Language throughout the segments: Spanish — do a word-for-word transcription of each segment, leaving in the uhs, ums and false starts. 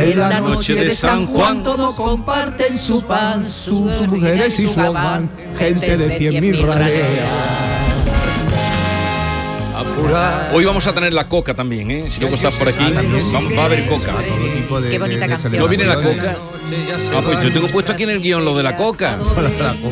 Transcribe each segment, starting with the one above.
En la noche de San Juan todos comparten su pan, sus mujeres y su hogar, gente de cien mil rareas. Hoy vamos a tener la coca también, ¿eh? Si luego estás por aquí, vamos, va a haber coca. Todo tipo de, Qué bonita de- de canción. ¿No viene la coca? celebraciones. Ah, pues yo tengo puesto aquí en el guión lo de la coca. Para la coca.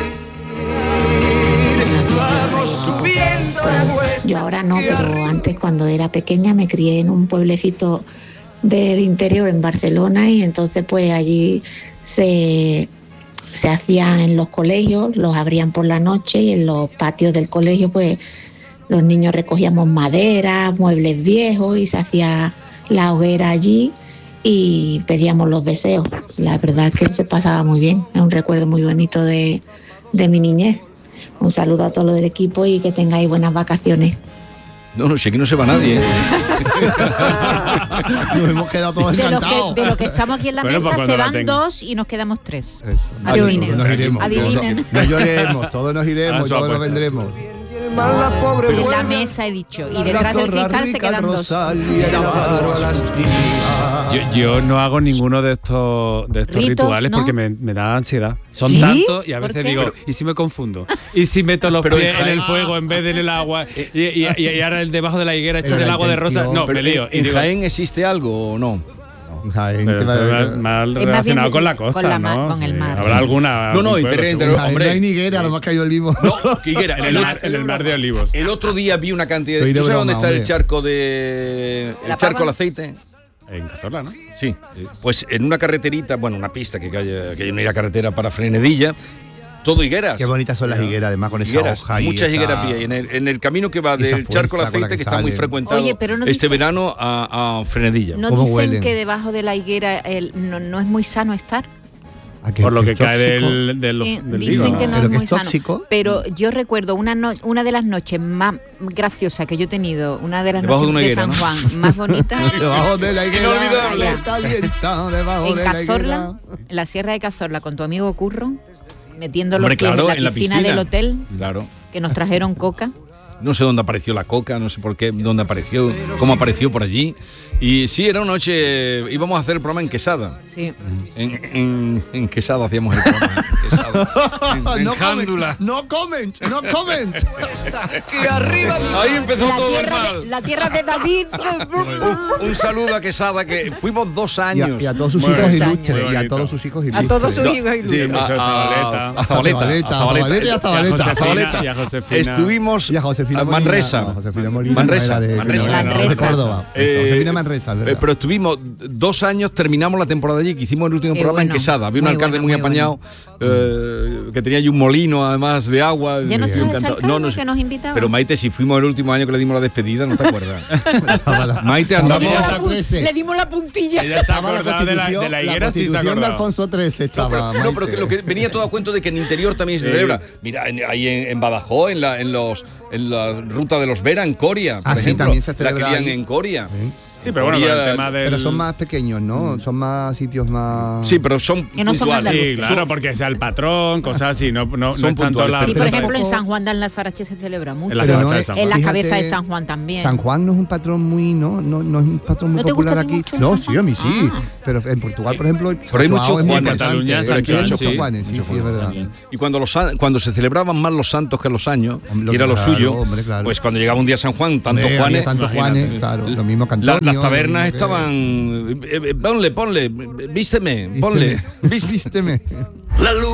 Yo ahora no, pero antes cuando era pequeña me crié en un pueblecito del interior en Barcelona y entonces pues allí se, se hacía en los colegios, los abrían por la noche y en los patios del colegio pues los niños recogíamos madera, muebles viejos y se hacía la hoguera allí y pedíamos los deseos. La verdad es que se pasaba muy bien, es un recuerdo muy bonito de, de mi niñez. Un saludo a todos los del equipo y que tengáis buenas vacaciones. No, no, sé que no se va nadie, ¿eh? Nos hemos quedado todos De los encantados. que, de los que estamos aquí en la Bueno, mesa pues se cuando la van tenga. dos y nos quedamos tres. Eso. Adivinen. Nos iremos. Adivinen. No lloremos, todos nos Ah, iremos y eso todos nos apuesta. vendremos. En la mesa he dicho. Y detrás del cristal se quedan dos. Yo, yo no hago ninguno de estos de estos Ritos, rituales ¿no? porque me, me da ansiedad. Son ¿Sí? tantos y a ¿Por veces qué? digo, ¿y si me confundo? ¿Y si meto los Pero pies en en el Jaén- fuego en vez de en el agua? Y, y, y- y ahora el debajo de la higuera echar Pero el la agua de rosa. intención- No, Pero me lío. ¿En, Y en digo, Jaén existe algo o no? Jaén, pero te va- esto es más, más Es más relacionado bien con la costa, con la mar- ¿no? con el Sí, mar. Habrá alguna. No, no, algún pueblo, interés, seguro. interés. Jaén hombre. no hay ni higuera, lo más que hay olivos. No, que higuera. En el mar, en el mar de olivos. El otro día vi una cantidad Estoy de... de ¿Tú sabes dónde broma, está el hombre. charco de... ¿La el charco Pava? del aceite? En Cazorla, ¿no? Sí. Pues en una carreterita, bueno, una pista que hay, que hay una carretera para Frenedilla, todo higueras. Qué bonitas son las higueras, además con esa Higueras, hoja y muchas esa- higueras vi ahí, en el, en el camino que va esa del charco al fuerza con la aceite, que, que está muy salen. frecuentado Oye, pero no este dice- verano a, a Frenedilla. ¿No ¿Cómo dicen huelen? que debajo de la higuera el- no, no es muy sano estar? ¿A qué? Por lo que ¿Es cae tóxico? del, del, Sí, del dicen higo, ¿no? que no ¿Pero es que muy es sano. tóxico? Pero yo recuerdo una no- una de las noches más graciosas que yo he tenido, una de las Debajo de noches una de, higuera, San ¿no? Juan más bonita, Debajo de la higuera. Inolvidable. Está alienta, debajo en de la Cazorla, higuera. en la Sierra de Cazorla, con tu amigo Curro, metiendo los Hombre, pies claro, en la piscina del hotel, Claro. que nos trajeron coca. No sé dónde apareció la coca, no sé por qué, dónde apareció, cómo apareció por allí. Y sí, era una noche, íbamos a hacer el programa en Quesada. Sí. En, en, en Quesada hacíamos el programa. En Quesada. En, en No Jándula. comment, no comment, no comment. Ahí empezó La todo el tierra, mal. de, la tierra de David. Un saludo a Quesada, que fuimos dos Y a, años. y a todos sus Muy hijos bonito. ilustres. Muy Y a bonito. todos sus hijos A ilustres. todos sus No, hijos y sí, El Museo de a- a- Zabaleta. a Zabaleta, Zabaleta, a Zabaleta. Zabaleta y a Y a Zabaleta. Josefina, Zabaleta. y a Josefina. Estuvimos Y a Josefina a Molina. Manresa. No, Josefina Molina Manresa, no era de- Manresa. no, no, Manresa. de Córdoba. Eh, Eso, Josefina Manresa, es Eh, verdad. pero estuvimos dos años, terminamos la temporada allí, que hicimos el último Qué programa bueno, en Quesada. Había un muy alcalde bueno, muy muy apañado, eh, que tenía allí un molino además de agua. ¿Ya no Me está ese encantó. alcalde No, no sé. que nos invitaba? Pero Maite, si fuimos el último año que le dimos la despedida, ¿no te acuerdas? Estaba la- Maite, estaba andamos- la Piazza trece. Le dimos la puntilla. Ella se Estaba la acordaba de la, de constitución, la la higuera, sí se constitución de acordaba. Alfonso trece estaba. No, pero, no, pero Maite. que lo que venía todo a cuento de que en interior también se Sí. celebra. Mira, en- ahí en, en Badajoz, en la, en los en la ruta de los Vera, en Coria, por Ah, sí, ejemplo, también se la celebra querían ahí. en Coria. Sí, pero bueno, con Coria- el tema del... Pero son más pequeños, ¿no? Son más sitios más. Sí, pero son Que no son puntuales. andaluces. Sí, claro, porque sea el patrón, cosas así, no, no, no Son es tanto puntuales. la... Sí, por Pero ejemplo, en tampoco- San Juan de Alfarache se celebra mucho. En la Pero cabeza no de es- San En Juan. la Fíjate, cabeza de San Juan también. San Juan no es un patrón muy, ¿no? No, no es un patrón muy ¿No te popular gusta a ti aquí. mucho el No, San sí, a mí Juan? sí. Ah. Pero en Portugal, por ejemplo, Pero hay San muchos Joao es muy Juanes. importante. Cataluña, Aquí San hay Joan, muchos sí. Juanes, sí, Muchos sí, es Juanes verdad. también. Y cuando, los, san- cuando se celebraban más los santos que los años, Hombre, y era lo claro, suyo, hombre, claro. pues cuando llegaba un día San Juan, tantos Hombre, había Juanes, tantos imagínate. Juanes, claro. Lo mismo que la- Antonio. las tabernas lo mismo que- estaban... eh, eh, ponle, ponle, vísteme, ponle. Vísteme. Vísteme.